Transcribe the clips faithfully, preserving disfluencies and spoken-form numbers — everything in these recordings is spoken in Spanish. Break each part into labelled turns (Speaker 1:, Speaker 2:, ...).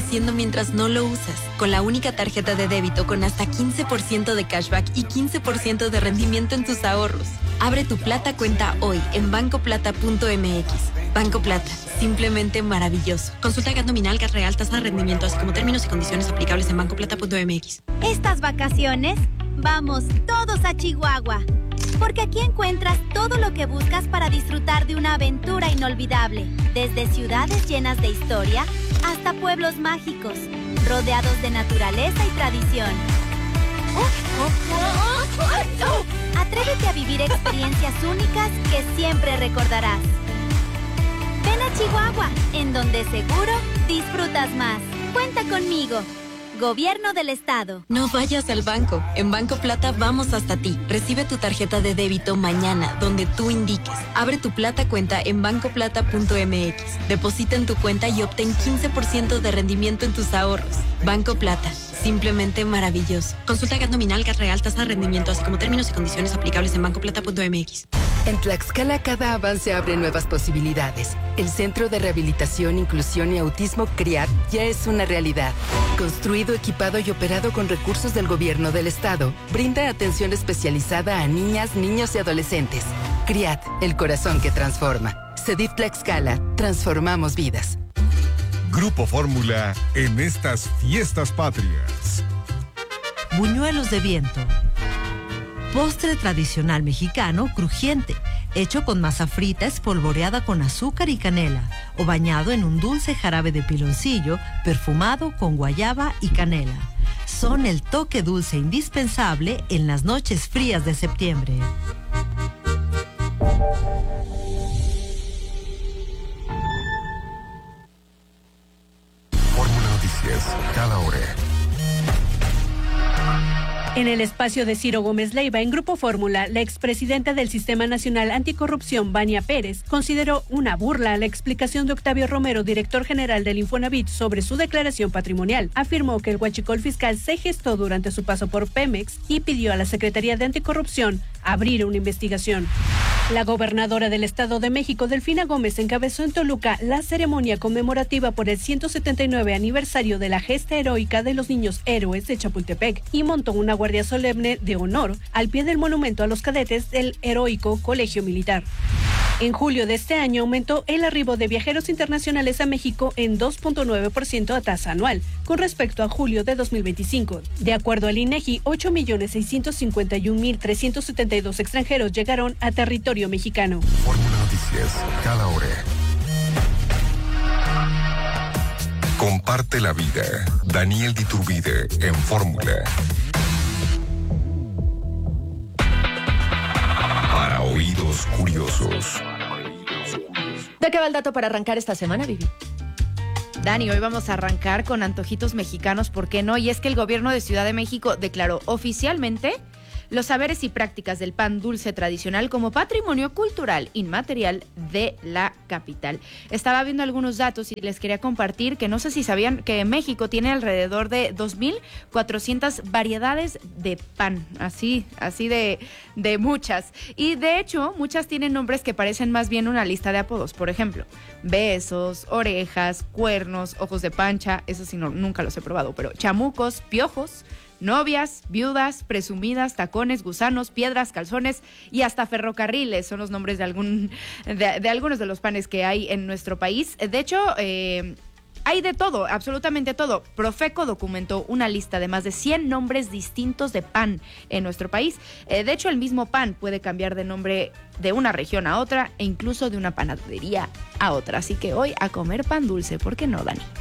Speaker 1: haciendo mientras no lo usas. Con la única tarjeta de débito con hasta quince por ciento de cashback y quince por ciento de rendimiento en tus ahorros. Abre tu Plata cuenta hoy en banco plata punto m x. Banco Plata, simplemente maravilloso. Consulta G A T nominal, G A T real, tasa de rendimiento, así como términos y condiciones aplicables en banco plata punto m x.
Speaker 2: Estas vacaciones, vamos todos a Chihuahua. Porque aquí encuentras todo lo que buscas para disfrutar de una aventura inolvidable. Desde ciudades llenas de historia hasta pueblos mágicos, rodeados de naturaleza y tradición. Atrévete a vivir experiencias únicas que siempre recordarás. Ven a Chihuahua, en donde seguro disfrutas más. Cuenta conmigo. Gobierno del Estado.
Speaker 1: No vayas al banco. En Banco Plata vamos hasta ti. Recibe tu tarjeta de débito mañana, donde tú indiques. Abre tu Plata cuenta en banco plata punto m x. Deposita en tu cuenta y obtén quince por ciento de rendimiento en tus ahorros. Banco Plata. Simplemente maravilloso. Consulta G A T nominal, G A T real, tasa de rendimiento, así como términos y condiciones aplicables en banco plata punto m x.
Speaker 3: En Tlaxcala cada avance abre nuevas posibilidades. El Centro de Rehabilitación, Inclusión y Autismo CRIAT ya es una realidad. Construido, equipado y operado con recursos del gobierno del estado, brinda atención especializada a niñas, niños y adolescentes. CRIAT, el corazón que transforma. CEDIF Tlaxcala, transformamos vidas.
Speaker 4: Grupo Fórmula en estas fiestas patrias.
Speaker 5: Buñuelos de viento. Postre tradicional mexicano crujiente, hecho con masa frita espolvoreada con azúcar y canela, o bañado en un dulce jarabe de piloncillo perfumado con guayaba y canela. Son el toque dulce indispensable en las noches frías de septiembre.
Speaker 4: Fórmula Noticias, cada hora.
Speaker 6: En el espacio de Ciro Gómez Leiva, en Grupo Fórmula, la expresidenta del Sistema Nacional Anticorrupción, Vania Pérez, consideró una burla la explicación de Octavio Romero, director general del Infonavit, sobre su declaración patrimonial. Afirmó que el huachicol fiscal se gestó durante su paso por Pemex y pidió a la Secretaría de Anticorrupción abrir una investigación. La gobernadora del Estado de México, Delfina Gómez, encabezó en Toluca la ceremonia conmemorativa por el ciento setenta y nueve aniversario de la gesta heroica de los niños héroes de Chapultepec y montó una guardia solemne de honor al pie del monumento a los cadetes del heroico Colegio Militar. En julio de este año aumentó el arribo de viajeros internacionales a México en dos punto nueve por ciento a tasa anual, con respecto a julio de dos mil veinticinco. De acuerdo al INEGI, ocho millones seiscientos cincuenta y un mil trescientos setenta y dos extranjeros llegaron a territorio mexicano.
Speaker 4: Fórmula Noticias, cada hora. Comparte la vida. Daniel Diturbide en Fórmula. Para oídos curiosos.
Speaker 7: ¿De qué va el dato para arrancar esta semana, Vivi?
Speaker 8: Dani, hoy vamos a arrancar con antojitos mexicanos, ¿por qué no? Y es que el gobierno de Ciudad de México declaró oficialmente los saberes y prácticas del pan dulce tradicional como patrimonio cultural inmaterial de la capital. Estaba viendo algunos datos y les quería compartir que no sé si sabían que México tiene alrededor de dos mil cuatrocientas variedades de pan, así, así de, de muchas. Y de hecho, muchas tienen nombres que parecen más bien una lista de apodos. Por ejemplo, besos, orejas, cuernos, ojos de pancha, eso sí, no, nunca los he probado, pero chamucos, piojos, novias, viudas, presumidas, tacones, gusanos, piedras, calzones y hasta ferrocarriles son los nombres de algún de, de algunos de los panes que hay en nuestro país. De hecho, eh, hay de todo, absolutamente todo. Profeco documentó una lista de más de cien nombres distintos de pan en nuestro país. Eh, de hecho, el mismo pan puede cambiar de nombre de una región a otra e incluso de una panadería a otra. Así que hoy a comer pan dulce, ¿por qué no, Dani?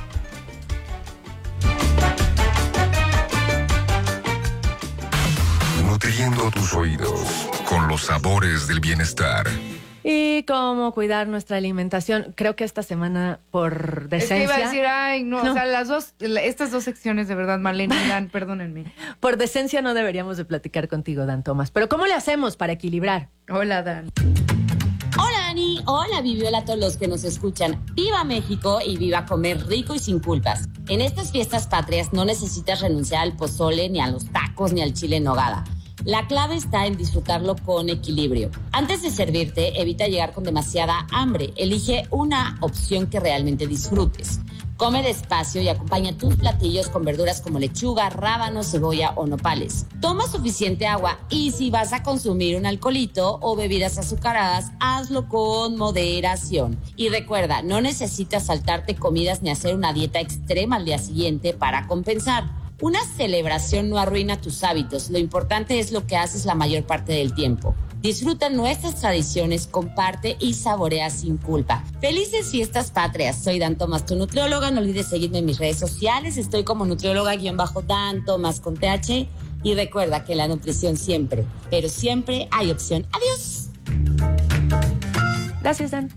Speaker 4: Nutriendo tus oídos con los sabores del bienestar.
Speaker 7: Y cómo cuidar nuestra alimentación. Creo que esta semana, por decencia...
Speaker 8: Es que iba a decir, ay, no, no. O sea, las dos, estas dos secciones de verdad, Marlene y Dan, perdónenme.
Speaker 7: Por decencia no deberíamos de platicar contigo, Dan Tomás. Pero ¿cómo le hacemos para equilibrar?
Speaker 8: Hola, Dan.
Speaker 9: Hola, Dani. Hola, Vivi. Hola a todos los que nos escuchan. ¡Viva México y viva comer rico y sin culpas! En estas fiestas patrias no necesitas renunciar al pozole, ni a los tacos, ni al chile en nogada. La clave está en disfrutarlo con equilibrio. Antes de servirte, evita llegar con demasiada hambre. Elige una opción que realmente disfrutes. Come despacio y acompaña tus platillos con verduras como lechuga, rábano, cebolla o nopales. Toma suficiente agua y si vas a consumir un alcoholito o bebidas azucaradas, hazlo con moderación. Y recuerda, no necesitas saltarte comidas ni hacer una dieta extrema al día siguiente para compensar. Una celebración no arruina tus hábitos, lo importante es lo que haces la mayor parte del tiempo. Disfruta nuestras tradiciones, comparte y saborea sin culpa. ¡Felices fiestas patrias! Soy Dan Tomás, tu nutrióloga. No olvides seguirme en mis redes sociales. Estoy como nutrióloga-Dan Tomás con T H. Y recuerda que la nutrición siempre, pero siempre hay opción. ¡Adiós!
Speaker 7: Gracias, Dan.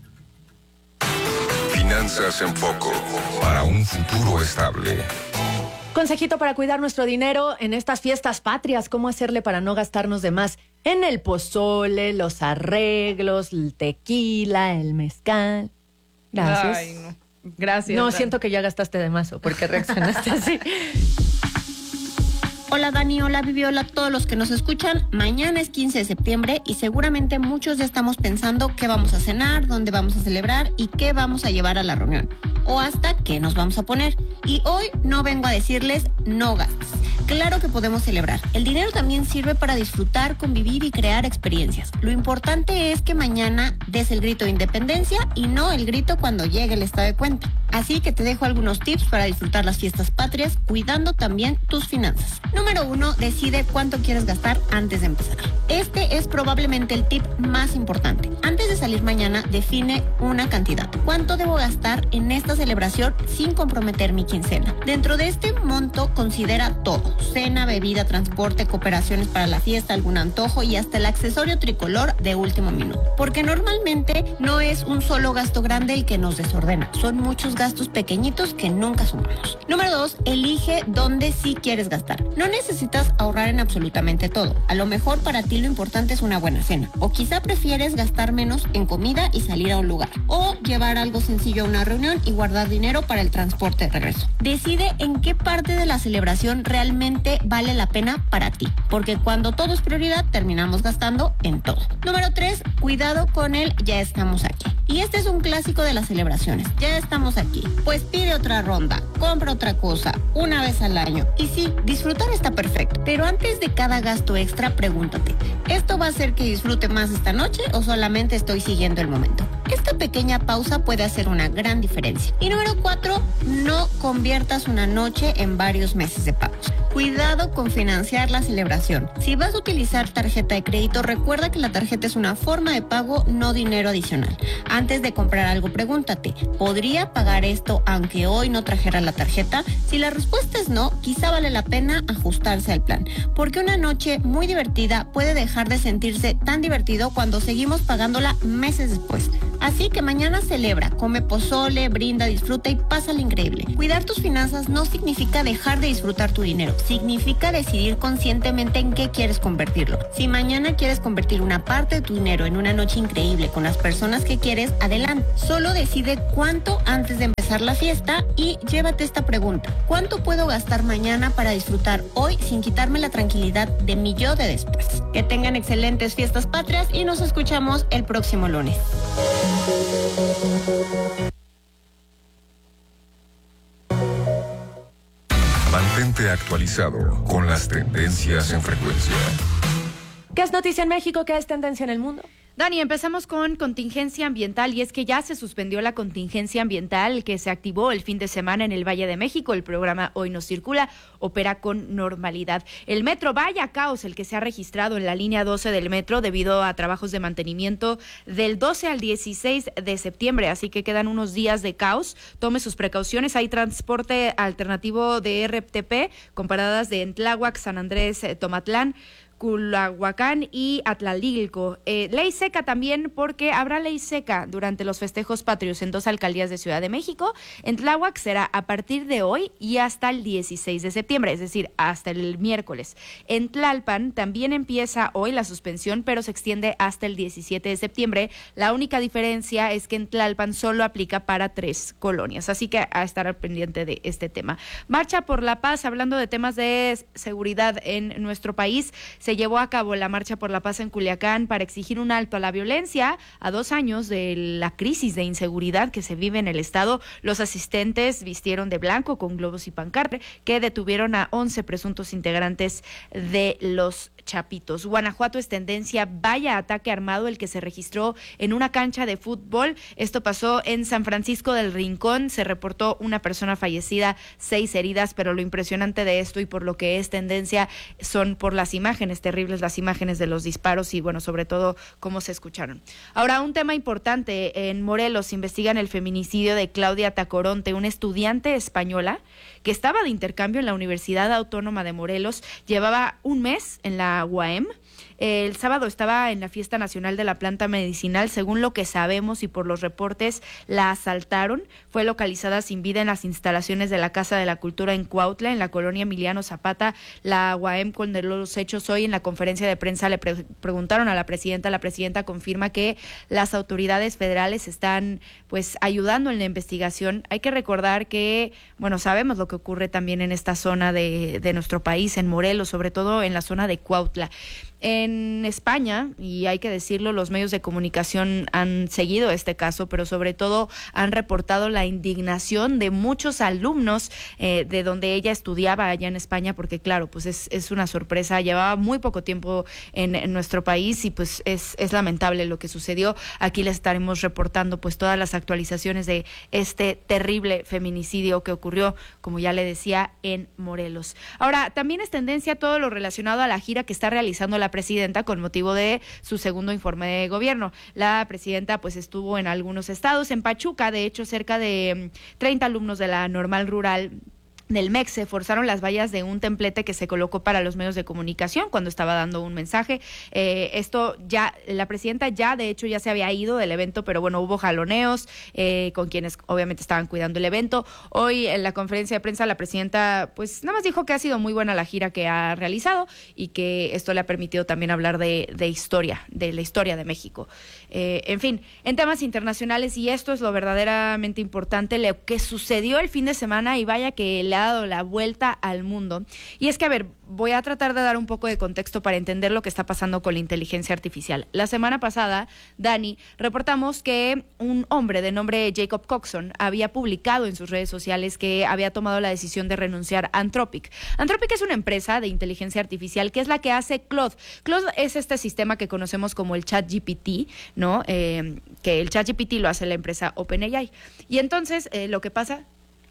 Speaker 4: Finanzas en Foco, para un futuro estable.
Speaker 7: Consejito para cuidar nuestro dinero en estas fiestas patrias. ¿Cómo hacerle para no gastarnos de más en el pozole, los arreglos, el tequila, el mezcal? Gracias.
Speaker 8: Ay, no. Gracias.
Speaker 7: No,
Speaker 8: Dan.
Speaker 7: siento que ya gastaste de más. ¿O por qué reaccionaste así?
Speaker 10: Hola Dani, hola Vivi, hola a todos los que nos escuchan. Mañana es quince de septiembre y seguramente muchos ya estamos pensando qué vamos a cenar, dónde vamos a celebrar y qué vamos a llevar a la reunión. O hasta qué nos vamos a poner. Y hoy no vengo a decirles no gastes. Claro que podemos celebrar. El dinero también sirve para disfrutar, convivir y crear experiencias. Lo importante es que mañana des el grito de independencia y no el grito cuando llegue el estado de cuenta. Así que te dejo algunos tips para disfrutar las fiestas patrias, cuidando también tus finanzas. Número uno, decide cuánto quieres gastar antes de empezar. Este es probablemente el tip más importante. Antes de salir mañana, define una cantidad. ¿Cuánto debo gastar en esta celebración sin comprometer mi quincena? Dentro de este monto, considera todo. Cena, bebida, transporte, cooperaciones para la fiesta, algún antojo y hasta el accesorio tricolor de último minuto. Porque normalmente no es un solo gasto grande el que nos desordena. Son muchos gastos pequeñitos que nunca sumamos. Número dos, elige dónde sí quieres gastar. No necesitas ahorrar en absolutamente todo. A lo mejor para ti lo importante es una buena cena. O quizá prefieres gastar menos en comida y salir a un lugar. O llevar algo sencillo a una reunión y guardar dinero para el transporte de regreso. Decide en qué parte de la celebración realmente vale la pena para ti. Porque cuando todo es prioridad, terminamos gastando en todo. Número tres, cuidado con el ya estamos aquí. Y este es un clásico de las celebraciones. Ya estamos aquí. Pues pide otra ronda, compra otra cosa, una vez al año. Y sí, disfrutar está perfecto. Pero antes de cada gasto extra, pregúntate, ¿esto va a hacer que disfrute más esta noche o solamente estoy siguiendo el momento? Esta pequeña pausa puede hacer una gran diferencia. Y número cuatro, no conviertas una noche en varios meses de pagos. Cuidado con financiar la celebración. Si vas a utilizar tarjeta de crédito, recuerda que la tarjeta es una forma de pago, no dinero adicional. Antes de comprar algo, pregúntate, ¿podría pagar esto aunque hoy no trajera la tarjeta? Si la respuesta es no, quizá vale la pena ajustarse al plan. Porque una noche muy divertida puede dejar de sentirse tan divertido cuando seguimos pagándola meses después. Así que mañana celebra, come pozole, brinda, disfruta y pásala increíble. Cuidar tus finanzas no significa dejar de disfrutar tu dinero, significa decidir conscientemente en qué quieres convertirlo. Si mañana quieres convertir una parte de tu dinero en una noche increíble con las personas que quieres, adelante. Solo decide cuánto antes de empezar la fiesta y llévate esta pregunta. ¿Cuánto puedo gastar mañana para disfrutar hoy sin quitarme la tranquilidad de mi yo de después? Que tengan excelentes fiestas patrias y nos escuchamos el próximo lunes.
Speaker 4: Mantente actualizado con las tendencias en frecuencia.
Speaker 7: ¿Qué es noticia en México? ¿Qué es tendencia en el mundo?
Speaker 8: Dani, empezamos con contingencia ambiental y es que ya se suspendió la contingencia ambiental que se activó el fin de semana en el Valle de México. El programa Hoy Nos Circula opera con normalidad. El metro, vaya caos el que se ha registrado en la línea doce del metro debido a trabajos de mantenimiento del doce al dieciséis de septiembre, así que quedan unos días de caos. Tome sus precauciones. Hay transporte alternativo de R T P con paradas de Tláhuac, San Andrés, Tomatlán, Culhuacán y Atlalilco. Eh, ley seca también porque habrá ley seca durante los festejos patrios en dos alcaldías de Ciudad de México. En Tláhuac será a partir de hoy y hasta el dieciséis de septiembre, es decir, hasta el miércoles. En Tlalpan también empieza hoy la suspensión, pero se extiende hasta el diecisiete de septiembre. La única diferencia es que en Tlalpan solo aplica para tres colonias, así que a estar al pendiente de este tema. Marcha por la Paz, hablando de temas de seguridad en nuestro país, se se llevó a cabo la Marcha por la Paz en Culiacán para exigir un alto a la violencia a dos años de la crisis de inseguridad que se vive en el estado. Los asistentes vistieron de blanco con globos y pancartas que detuvieron a once presuntos integrantes de los Chapitos. Guanajuato es tendencia, vaya ataque armado el que se registró en una cancha de fútbol. Esto pasó en San Francisco del Rincón, se reportó una persona fallecida, seis heridas, pero lo impresionante de esto y por lo que es tendencia son por las imágenes terribles, las imágenes de los disparos y bueno, sobre todo cómo se escucharon. Ahora, un tema importante, en Morelos investigan el feminicidio de Claudia Tacoronte, una estudiante española que estaba de intercambio en la Universidad Autónoma de Morelos, llevaba un mes en la U A M. El sábado estaba en la fiesta nacional de la planta medicinal. Según lo que sabemos y por los reportes, la asaltaron. Fue localizada sin vida en las instalaciones de la Casa de la Cultura en Cuautla, en la colonia Emiliano Zapata. La U A M condenó los hechos. Hoy en la conferencia de prensa le pre- preguntaron a la presidenta. La presidenta confirma que las autoridades federales están pues ayudando en la investigación. Hay que recordar que, bueno, sabemos lo que ocurre también en esta zona de, de nuestro país, en Morelos, sobre todo en la zona de Cuautla. En España, y hay que decirlo, los medios de comunicación han seguido este caso, pero sobre todo han reportado la indignación de muchos alumnos eh, de donde ella estudiaba allá en España, porque claro, pues es, es una sorpresa, llevaba muy poco tiempo en, en nuestro país y pues es, es lamentable lo que sucedió. Aquí les estaremos reportando pues todas las actualizaciones de este terrible feminicidio que ocurrió, como ya le decía, en Morelos. Ahora, también es tendencia todo lo relacionado a la gira que está realizando la presidenta con motivo de su segundo informe de gobierno. La presidenta pues estuvo en algunos estados, en Pachuca, de hecho cerca de treinta alumnos de la Normal Rural del MEXE forzaron las vallas de un templete que se colocó para los medios de comunicación cuando estaba dando un mensaje. Eh, esto ya, la presidenta ya de hecho ya se había ido del evento, pero bueno, hubo jaloneos eh, con quienes obviamente estaban cuidando el evento. Hoy en la conferencia de prensa la presidenta pues nada más dijo que ha sido muy buena la gira que ha realizado y que esto le ha permitido también hablar de, de historia, de la historia de México. Eh, en fin, en temas internacionales, y esto es lo verdaderamente importante, lo que sucedió el fin de semana, y vaya que le ha dado la vuelta al mundo. Y es que, a ver, voy a tratar de dar un poco de contexto para entender lo que está pasando con la inteligencia artificial. La semana pasada, Dani, reportamos que un hombre de nombre Jacob Coxon había publicado en sus redes sociales que había tomado la decisión de renunciar a Anthropic. Anthropic es una empresa de inteligencia artificial que es la que hace Claude. Claude es este sistema que conocemos como el ChatGPT, ¿no? Eh, que el ChatGPT lo hace la empresa OpenAI. Y entonces, eh, lo que pasa...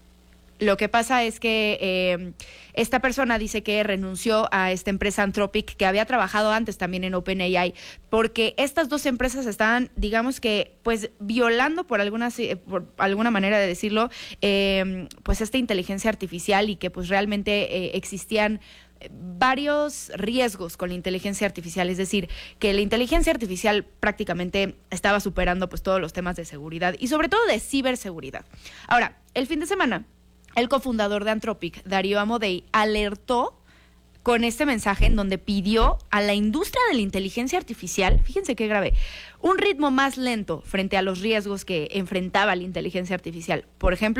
Speaker 8: Lo que pasa es que eh, esta persona dice que renunció a esta empresa Anthropic, que había trabajado antes también en OpenAI, porque estas dos empresas estaban, digamos que, pues, violando por alguna, por alguna manera de decirlo, eh, pues, esta inteligencia artificial, y que, pues, realmente eh, existían varios riesgos con la inteligencia artificial, es decir, que la inteligencia artificial prácticamente estaba superando, pues, todos los temas de seguridad y sobre todo de ciberseguridad. Ahora, el fin de semana, el cofundador de Anthropic, Darío Amodei, alertó con este mensaje en donde pidió a la industria de la inteligencia artificial, fíjense qué grave, un ritmo más lento frente a los riesgos que enfrentaba la inteligencia artificial. Por ejemplo,